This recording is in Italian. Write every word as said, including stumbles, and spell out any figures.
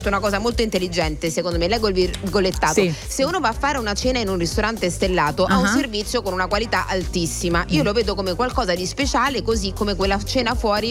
una cosa molto intelligente, secondo me, leggo il virgolettato. Sì. Se uno va a fare una cena in un ristorante stellato, Uh-huh. ha un servizio con una qualità altissima. Io lo vedo come qualcosa di speciale, così come quella cena fuori